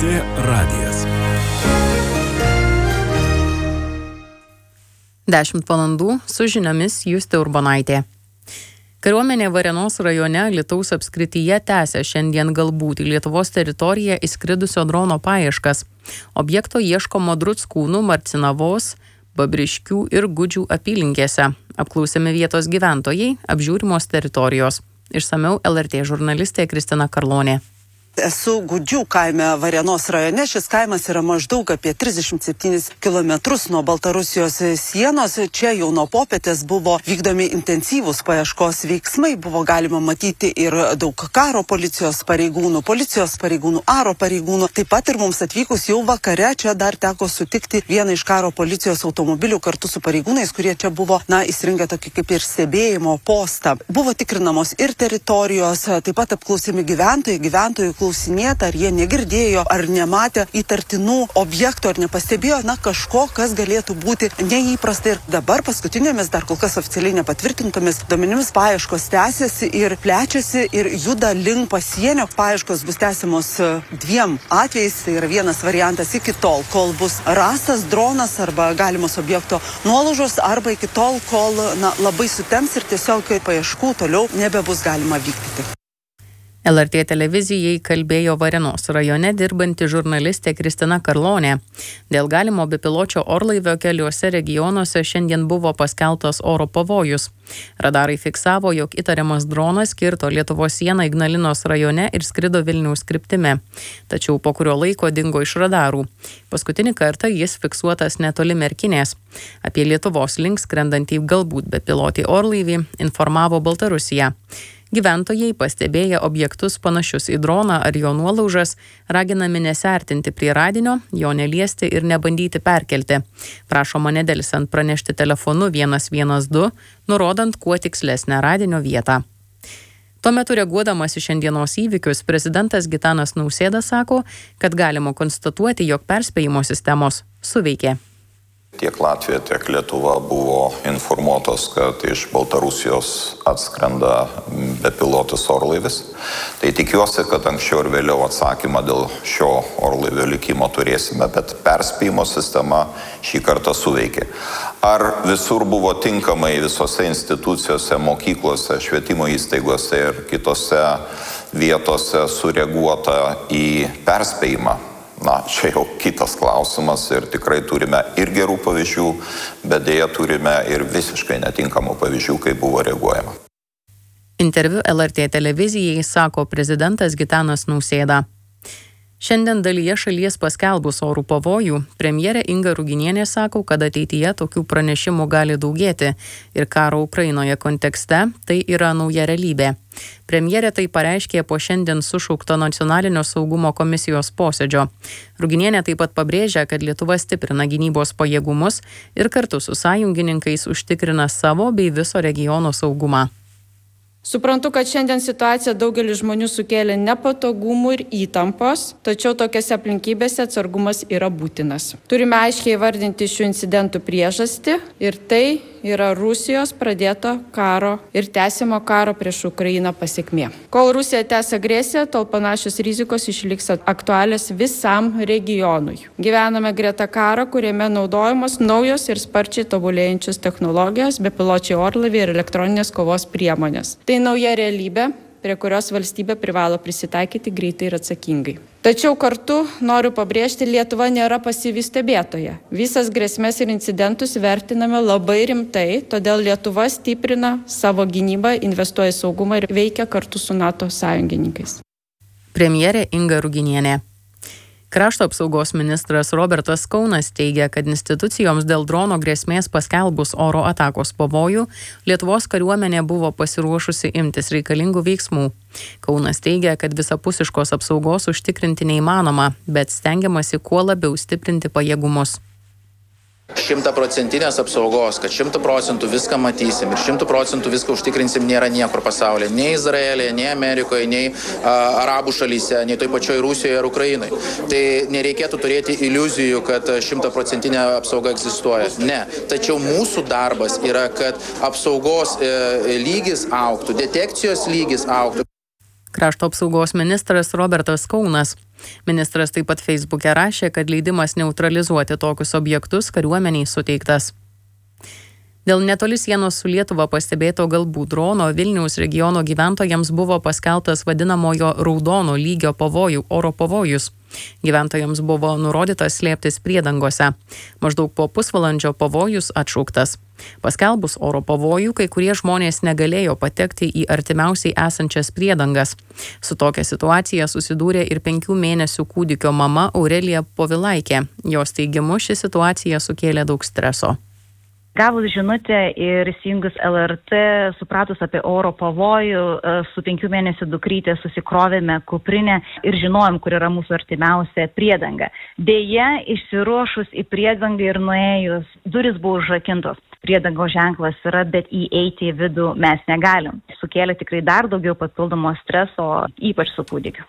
LRT radijas. 10 valandų su žiniomis Justė Urbonaitė. Kariuomenė Varėnos rajone Alytaus apskrityje tęsia šiandien galbūt į Lietuvos teritoriją įskridusio drono paieškas. Objekto ieškomo Druckūnų, Marcinavos, Babriškių ir Gudžių apylinkėse. Apklausiami vietos gyventojai, apžiūrimos teritorijos. Išsamiau LRT žurnalistė Kristina Karlonė. Esu Gudžių kaime Varėnos rajone. Šis kaimas yra maždaug apie 37 km nuo Baltarusijos sienos. Čia jau nuo popietės buvo vykdomi intensyvūs paieškos veiksmai. Buvo galima matyti ir daug karo policijos pareigūnų, aro pareigūnų. Taip pat ir mums atvykus jau vakare čia dar teko sutikti vieną iš karo policijos automobilių kartu su pareigūnais, kurie čia buvo, įsirinkę tokį kaip ir stebėjimo postą. Buvo tikrinamos ir teritorijos, taip pat apklausimi gyventojų klausinėta, ar jie negirdėjo, ar nematė įtartinų objektų, ar nepastebėjo, kažko, kas galėtų būti neįprasta. Ir dabar paskutinėmis, dar kol kas oficialiai nepatvirtintomis duomenimis paieškos tęsiasi ir plečiasi ir juda link pasienio. Paieškos bus tęsiamos dviem atvejais. Tai yra vienas variantas iki tol, kol bus rastas dronas arba galimos objekto nuolaužos, arba iki tol, kol labai sutems ir tiesiog paieškų toliau nebebus galima vykdyti. LRT televizijai kalbėjo Varėnos rajone dirbanti žurnalistė Kristina Karlonė. Dėl galimo bepiločio orlaivio keliuose regionuose šiandien buvo paskelbtas oro pavojus. Radarai fiksavo, jog įtariamas dronas kirto Lietuvos sieną Ignalinos rajone ir skrido Vilniaus kryptimi. Tačiau po kurio laiko dingo iš radarų. Paskutinį kartą jis fiksuotas netoli Merkinės. Apie Lietuvos link skrendantį galbūt bepilotį orlaivį informavo Baltarusija. Gyventojai, pastebėję objektus panašius į droną ar jo nuolaužas, raginami nesiartinti prie radinio, jo neliesti ir nebandyti perkelti. Prašoma nedelsiant pranešti telefonu 112, nurodant kuo tikslesnę radinio vietą. Tuo metu reaguodamas į šiandienos įvykius, prezidentas Gitanas Nausėda sako, kad galima konstatuoti, jog perspėjimo sistemos suveikė. Tiek Latvija, tiek Lietuva buvo informuotos, kad iš Baltarusijos atskrenda bepilotis orlaivis. Tai tikiuosi, kad anksčiau ir vėliau atsakymą dėl šio orlaivio likimo turėsime, bet perspėjimo sistema šį kartą suveikė. Ar visur buvo tinkamai visose institucijose, mokyklose, švietimo įstaigose ir kitose vietose sureaguota į perspėjimą? Čia jau kitas klausimas ir tikrai turime ir gerų pavyzdžių, bet dėja turime ir visiškai netinkamų pavyzdžių, kai buvo reaguojama. Interviu LRT televizijai sako prezidentas Gitanas Nausėda. Šiandien dalyje šalies paskelbus orų pavojų, premjerė Inga Ruginienė sako, kad ateityje tokių pranešimų gali daugėti ir karo Ukrainoje kontekste tai yra nauja realybė. Premjerė tai pareiškė po šiandien sušaukto Nacionalinio saugumo komisijos posėdžio. Ruginienė taip pat pabrėžia, kad Lietuva stiprina gynybos pajėgumus ir kartu su sąjungininkais užtikrina savo bei viso regiono saugumą. Suprantu, kad šiandien situacija daugelį žmonių sukėlė nepatogumų ir įtampos, tačiau tokiose aplinkybėse atsargumas yra būtinas. Turime aiškiai įvardinti šių incidentų priežastį ir tai yra Rusijos pradėto karo ir tęsiamo karo prieš Ukrainą pasekmė. Kol Rusija tęs agresiją, tol panašios rizikos išliks aktualios visam regionui. Gyvename greta karo, kuriame naudojamos naujos ir sparčiai tobulėjančios technologijos, bepiločiai orlaiviai ir elektroninės kovos priemonės. Tai nauja realybė, prie kurios valstybė privalo prisitaikyti greitai ir atsakingai. Tačiau kartu noriu pabrėžti, Lietuva nėra pasyvi stebėtoja. Visas grėsmės ir incidentus vertiname labai rimtai, todėl Lietuva stiprina savo gynybą, investuoja į saugumą ir veikia kartu su NATO sąjungininkais. Premjerė Inga Ruginienė. Krašto apsaugos ministras Robertas Kaunas teigia, kad institucijoms dėl drono grėsmės paskelbus oro atakos pavojų, Lietuvos kariuomenė buvo pasiruošusi imtis reikalingų veiksmų. Kaunas teigia, kad visapusiškos apsaugos užtikrinti neįmanoma, bet stengiamasi kuo labiau stiprinti pajėgumus. 100% apsaugos, kad 100% viską matysim ir 100% viską užtikrinsim nėra niekur pasaulyje. Nei Izraelyje, nei Amerikoje, nei Arabų šalyse, nei toj pačioj Rusijoje ar Ukrainai. Tai nereikėtų turėti iliuzijų, kad 100% apsauga egzistuoja. Ne. Tačiau mūsų darbas yra, kad apsaugos lygis augtų, detekcijos lygis augtų. Krašto apsaugos ministras Robertas Kaunas. Ministras taip pat Facebook'e rašė, kad leidimas neutralizuoti tokius objektus kariuomeniai suteiktas. Dėl netoli sienos su Lietuva pastebėto galbūt drono Vilniaus regiono gyventojams buvo paskelbtas vadinamojo raudono lygio pavojų, oro pavojus. Gyventojams buvo nurodyta slėptis priedangose. Maždaug po pusvalandžio pavojus atšauktas. Paskelbus oro pavojų, kai kurie žmonės negalėjo patekti į artimiausiai esančias priedangas. Su tokia situacija susidūrė ir 5 mėnesių kūdikio mama Aurelija Povilaikė. Jos teigimu, ši situacija sukėlė daug streso. Gavus žinutę ir įsijungus LRT, supratus apie oro pavojų, su 5 mėnesių dukrytė susikrovėme kuprinę ir žinojom, kur yra mūsų artimiausia priedanga. Deja, išsiruošus į priedangą ir nuėjus, duris buvo užrakintos. Priedangos ženklas yra, bet įeiti į vidų mes negalim. Sukėlė tikrai dar daugiau papildomo streso, ypač su kūdikiu.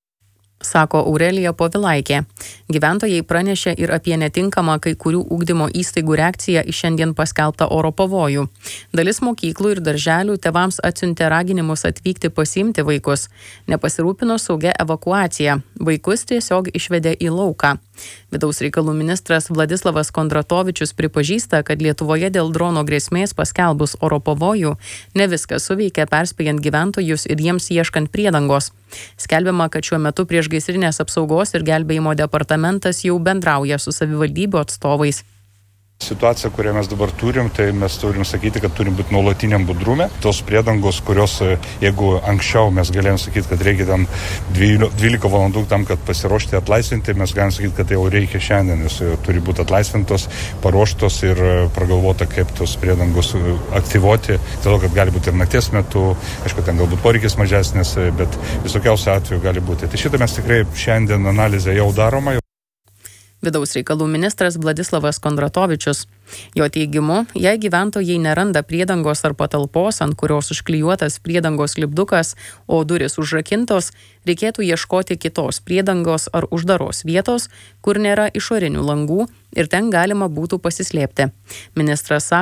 Sako Aurelija Povilaikė. Gyventojai pranešė ir apie netinkamą kai kurių ugdymo įstaigų reakciją į šiandien paskelbtą oro pavojų. Dalis mokyklų ir darželių tėvams atsiuntė raginimus atvykti pasiimti vaikus. Nepasirūpino saugia evakuacija. Vaikus tiesiog išvedė į lauką. Vidaus reikalų ministras Vladislavas Kondratovičius pripažįsta, kad Lietuvoje dėl drono grėsmės paskelbus oro pavojų ne viskas suveikė perspėjant gyventojus ir jiems ieškant priedangos. Skelbiama, kad šiuo metu priešgaisrinės apsaugos ir gelbėjimo departamentas jau bendrauja su savivaldybių atstovais. Situacija, kurią mes dabar turim, tai mes turim sakyti, kad turim būti nuolatiniam budrume. Tos priedangos, kurios, jeigu anksčiau mes galėjom sakyti, kad reikia tam 12 valandų tam, kad pasiruošti atlaisvinti, mes galim sakyti, kad tai jau reikia šiandien. Jos turi būti atlaisvintos, paruoštos ir pragalvota, kaip tos priedangos aktyvuoti. Todėl, kad gali būti ir nakties metu, aišku, ten galbūt poreikis mažesnis, bet visokiausių atvejų gali būti. Tai šitą mes tikrai šiandien analizę jau daroma. Vidaus reikalų ministras Vladislavas Kondratovičius. Jo teigimu, jei gyventojai neranda priedangos ar patalpos, ant kurios užklijuotas priedangos lipdukas, o duris užrakintos, reikėtų ieškoti kitos priedangos ar uždaros vietos, kur nėra išorinių langų ir ten galima būtų pasislėpti. Ministras sako,